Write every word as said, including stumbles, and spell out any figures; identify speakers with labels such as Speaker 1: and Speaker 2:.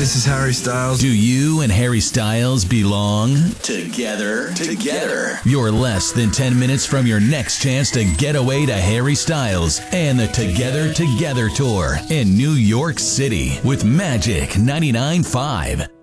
Speaker 1: this is Harry Styles.
Speaker 2: Do you and Harry Styles belong?
Speaker 3: Together, together.
Speaker 2: You're less than ten minutes from your next chance to get away to Harry Styles and the Together Together Tour in New York City with Magic ninety-nine point five.